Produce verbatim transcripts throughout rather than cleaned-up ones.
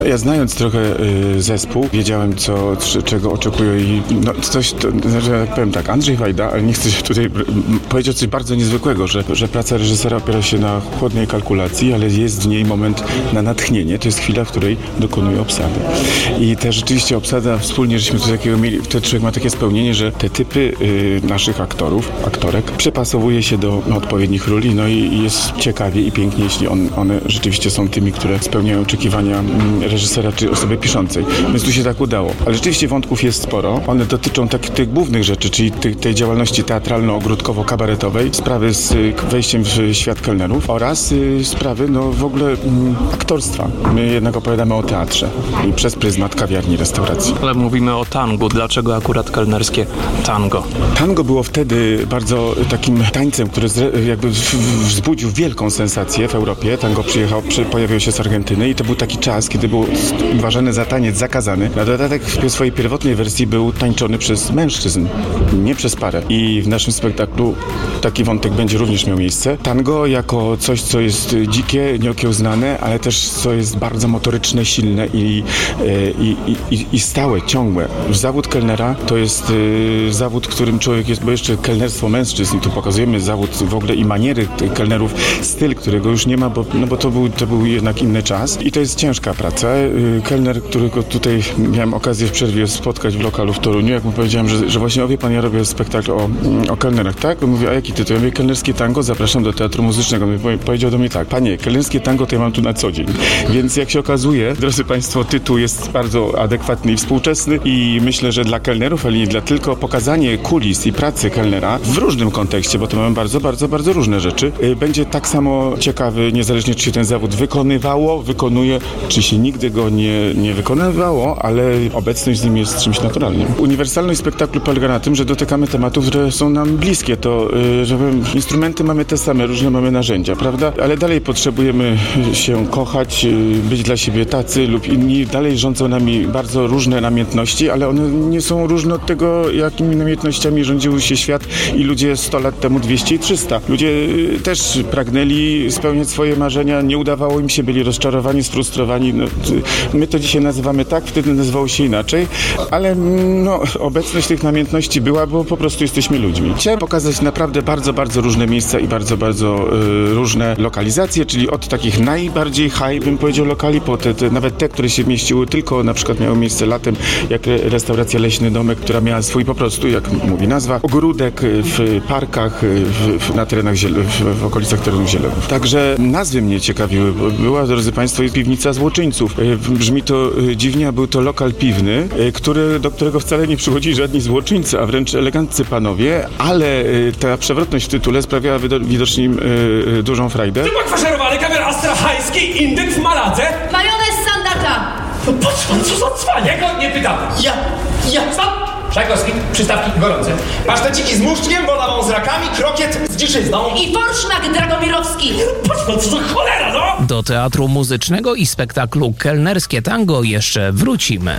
Ja znając trochę y, zespół, wiedziałem co, c- czego oczekuję i no, coś, to, znaczy, jak powiem tak, Andrzej Wajda, ale nie chcę się tutaj m, powiedzieć coś bardzo niezwykłego, że, że praca reżysera opiera się na chłodnej kalkulacji, ale jest w niej moment na natchnienie. To jest chwila, w której dokonuje obsady. I ta rzeczywiście obsada, wspólnie żeśmy coś takiego mieli, wtedy człowiek ma takie spełnienie, że te typy y, naszych aktorów, aktorek, przepasowuje się do no, odpowiednich ról, no i, i jest ciekawie i pięknie, jeśli on, one rzeczywiście są tymi, które spełniają oczekiwania mm, reżysera czy osoby piszącej. Więc tu się tak udało. Ale rzeczywiście wątków jest sporo. One dotyczą tak, tych głównych rzeczy, czyli tej, tej działalności teatralno-ogródkowo-kabaretowej, sprawy z y, wejściem w świat kelnerów oraz y, sprawy no w ogóle y, aktorstwa. My jednak opowiadamy o teatrze i przez pryzmat kawiarni, restauracji. Ale mówimy o tangu. Dlaczego akurat kelnerskie tango? Tango było wtedy bardzo takim tańcem, który zre, jakby w, w, wzbudził wielką sensację w Europie. Tango przyjechał, przy, pojawił się z Argentyny i to był taki czas, kiedy był uważany za taniec zakazany. Na dodatek w swojej pierwotnej wersji był tańczony przez mężczyzn, nie przez parę. I w naszym spektaklu taki wątek będzie również miał miejsce. Tango jako coś, co jest dzikie, nieokiełznane, ale też co jest bardzo motoryczne, silne i, i, i, i stałe, ciągłe. Zawód kelnera to jest y, zawód, w którym człowiek jest, bo jeszcze kelnerstwo mężczyzn i tu pokazujemy zawód w ogóle i maniery tych kelnerów, styl, którego już nie ma, bo, no bo to, był, to był jednak inny czas i to jest ciężka praca. Y, kelner, którego tutaj miałem okazję w przerwie spotkać w lokalu w Toruniu, jak mu powiedziałem, że, że właśnie, o wie pan, ja robię spektakl o, o kelnerach, tak? On mówi, a jaki tytuł? Ja mówię, kelnerskie tango, zapraszam do teatru muzycznego. On mówi, powiedział do mnie tak, panie, kelnerskie tango to ja mam tu na co dzień. Więc jak się okazuje, drodzy państwo, tytuł jest bardzo adekwatny i współczesny i myślę, że dla kelnerów, ale nie dla tylko pokazanie kulis i pracy kelnera w różnym kontekście, bo to mamy bardzo, bardzo, bardzo różne rzeczy, y, będzie tak samo ciekawy, niezależnie czy się ten zawód wykonywało, wykonuje, czy się nigdy go nie, nie wykonywało, ale obecność z nim jest czymś naturalnym. Uniwersalność spektaklu polega na tym, że dotykamy tematów, które są nam bliskie. To, y, że powiem, instrumenty mamy te same, różne mamy narzędzia, prawda? Ale dalej potrzebujemy się kochać, y, być dla siebie tacy lub inni. Dalej rządzą nami bardzo różne namiętności, ale one nie są różne od tego, jakimi namiętnościami rządził się świat i ludzie sto lat temu, dwieście i trzysta. Ludzie y, też pragnęli spełniać swoje marzenia, nie udawało im się, byli rozczarowani, sfrustrowani. No, y, my to dzisiaj nazywamy tak, wtedy nazywało się inaczej, ale no, obecność tych namiętności była, bo po prostu jesteśmy ludźmi. Chciałem pokazać naprawdę bardzo, bardzo różne miejsca i bardzo, bardzo y, różne lokalizacje, czyli od takich najbardziej high, bym powiedział, lokali, po te, te, nawet te, które się mieściły tylko, na przykład miały miejsce latem, jak re, restauracja Leśny Domek, która miała swój po prostu, jak mówi nazwa, ogródek w parkach, w, w, na terenach, ziele, w, w okolicach terenów zielewów. Także nazwy mnie ciekawiły. Była, drodzy państwo, jest piwnica Złoczyńców. Brzmi to dziwnie, a był to lokal piwny, który, do którego wcale nie przychodzili żadni złoczyńcy, a wręcz eleganccy panowie, ale ta przewrotność w tytule sprawiała widocznie im y, dużą frajdę. Typak faszerowany, kawior astrachajski, indyk w maladze. Majonez sandacza. No patrz pan, co za cwanie. Ja go nie pytam. Ja, ja. Stop! Szajkowski, przystawki gorące. Paszteciki z muszczkiem, bolawą z rakami, krokiet z dziczyzną. I forsznak dragomirowski. Patrz pan, co za cholera, no! Do teatru muzycznego i spektaklu Kelnerskie Tango jeszcze wrócimy.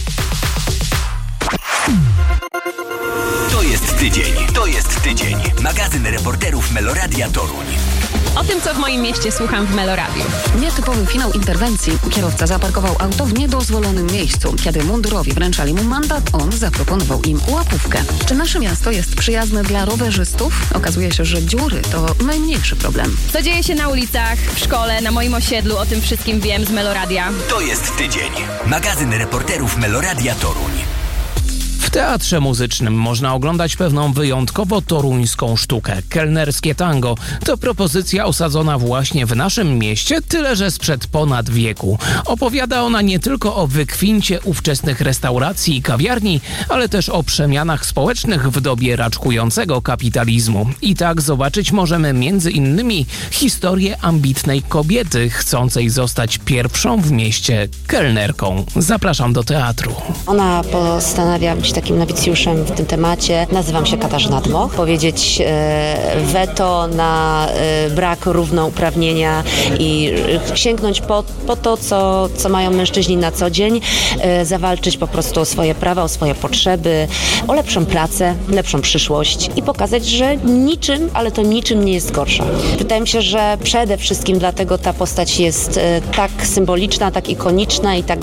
To jest tydzień, to jest tydzień. Magazyn reporterów Meloradia Toruń. O tym, co w moim mieście słucham w Meloradiu. Nietypowy finał interwencji. Kierowca zaparkował auto w niedozwolonym miejscu. Kiedy mundurowi wręczali mu mandat, on zaproponował im łapówkę. Czy nasze miasto jest przyjazne dla rowerzystów? Okazuje się, że dziury to najmniejszy problem. Co dzieje się na ulicach, w szkole, na moim osiedlu, o tym wszystkim wiem z Meloradia. To jest tydzień. Magazyn reporterów Meloradia Toruń. W teatrze muzycznym można oglądać pewną wyjątkowo toruńską sztukę. Kelnerskie tango to propozycja osadzona właśnie w naszym mieście, tyle że sprzed ponad wieku. Opowiada ona nie tylko o wykwincie ówczesnych restauracji i kawiarni, ale też o przemianach społecznych w dobie raczkującego kapitalizmu. I tak zobaczyć możemy między innymi historię ambitnej kobiety chcącej zostać pierwszą w mieście kelnerką. Zapraszam do teatru. Ona postanawia być takim takim nowicjuszem w tym temacie. Nazywam się Katarzyna Dmoch. Powiedzieć e, weto na e, brak równouprawnienia i e, sięgnąć po, po to, co, co mają mężczyźni na co dzień, e, zawalczyć po prostu o swoje prawa, o swoje potrzeby, o lepszą pracę, lepszą przyszłość i pokazać, że niczym, ale to niczym nie jest gorsza. Wydaje mi się, że przede wszystkim dlatego ta postać jest e, tak symboliczna, tak ikoniczna i tak